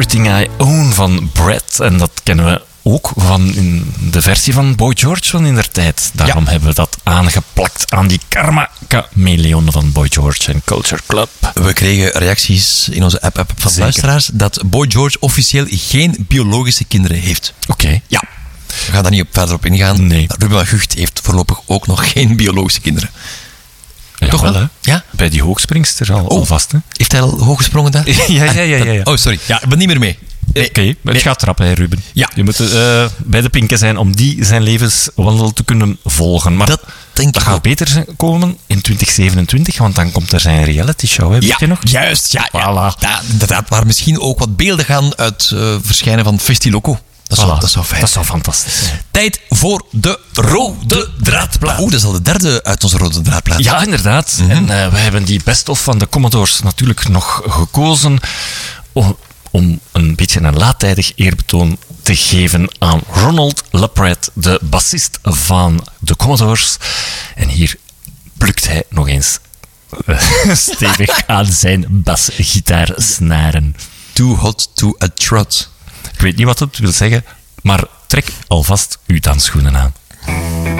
Everything I Own van Brad. En dat kennen we ook van in de versie van Boy George van indertijd. Daarom hebben we dat aangeplakt aan die Karma Chameleon van Boy George en Culture Club. We kregen reacties in onze app van luisteraars dat Boy George officieel geen biologische kinderen heeft. Oké. Ja. We gaan daar niet verder op ingaan. Nee. Ruben van Gucht heeft voorlopig ook nog geen biologische kinderen. Ja, Toch wel? hè? Ja? Bij die hoogspringster alvast, hè? Heeft hij al hoog gesprongen daar? Ja. Oh, sorry. Ja, ik ben niet meer mee. Nee. Oké, het gaat trappen, hè, Ruben. Ja. Je moet bij de pinken zijn om die zijn levenswandel te kunnen volgen. Maar Dat denk ik gaat ook. beter komen in 2027, want dan komt er zijn reality show, hè? Weet je nog? Juist. Ja. Voilà. Ja, inderdaad, waar misschien ook wat beelden gaan uit verschijnen van Festiloco. Dat zou fijn. Dat zou fantastisch zijn. Tijd voor de rode draadplaat. Oeh, dat is al de derde uit onze rode draadplaat. Ja, inderdaad. En we hebben die best-of van de Commodores natuurlijk nog gekozen om een beetje een laattijdig eerbetoon te geven aan Ronald LaPret, de bassist van de Commodores. En hier plukt hij nog eens stevig aan zijn basgitaarsnaren. Too hot to a trot. Ik weet niet wat het wil zeggen, maar trek alvast uw dansschoenen aan.